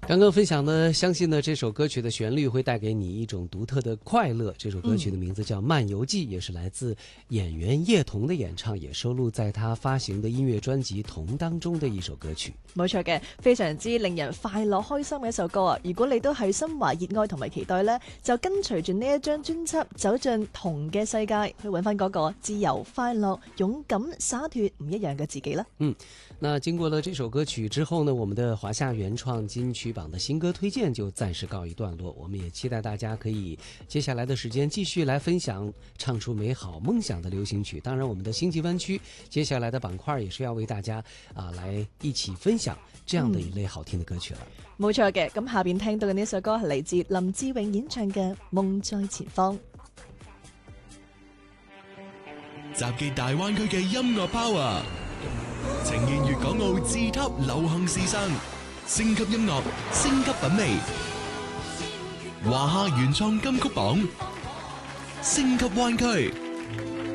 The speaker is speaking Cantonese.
刚刚分享的，相信呢这首歌曲的旋律会带给你一种独特的快乐。这首歌曲的名字叫《漫游记》，也是来自演员叶童的演唱，也收錄在他發行的音樂專輯《童》當中的一首歌曲。 冇錯嘅，非常之令人快樂開心嘅一首歌啊！如果你都係心懷熱愛同埋期待呢，就跟隨住呢一張專輯走進童嘅世界，去揾翻嗰個自由、快樂、勇敢、灑脫唔一樣嘅自己啦。 那經過了這首歌曲之後呢，我們的華夏原創金曲榜的新歌推薦就暫時告一段落。我們也期待大家可以接下來的時間繼續來分享唱出美好夢想的流行曲。當然我們的星際灣區接下來的板塊也是要為大家來一起分享這樣的一類好聽的歌曲了。 冇錯嘅，咁下邊聽到嘅呢首歌係嚟自林志穎演唱嘅《夢在前方》。 集結大灣區嘅音樂 power， 呈現粵港澳自級流行時尚，升級音樂，升級品味。華夏原創金曲榜，升級灣區。